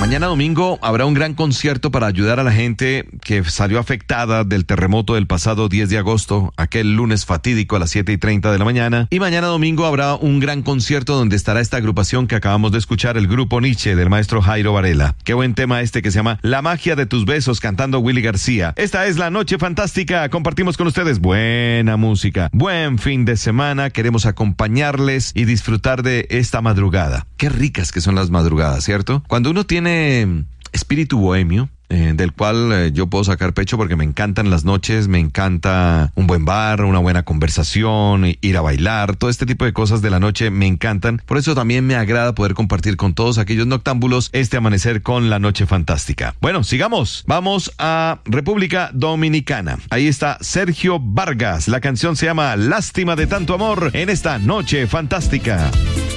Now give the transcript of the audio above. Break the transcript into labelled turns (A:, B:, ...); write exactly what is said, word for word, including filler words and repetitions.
A: Mañana domingo habrá un gran concierto para ayudar a la gente que salió afectada del terremoto del pasado diez de agosto, aquel lunes fatídico a las siete y treinta de la mañana. Y mañana domingo habrá un gran concierto donde estará esta agrupación que acabamos de escuchar, el grupo Nietzsche del maestro Jairo Varela. Qué buen tema este que se llama La magia de tus besos, cantando Willy García. Esta es la Noche Fantástica. Compartimos con ustedes buena música, buen fin de semana. Queremos acompañarles y disfrutar de esta madrugada. Qué ricas que son las madrugadas, ¿cierto? Cuando uno tiene espíritu bohemio, Eh, del cual eh, yo puedo sacar pecho porque me encantan las noches, me encanta un buen bar, una buena conversación, ir a bailar, todo este tipo de cosas de la noche me encantan. Por eso también me agrada poder compartir con todos aquellos noctámbulos este amanecer con la Noche Fantástica. Bueno, sigamos. Vamos a República Dominicana. Ahí está Sergio Vargas. La canción se llama Lástima de tanto amor en esta Noche Fantástica.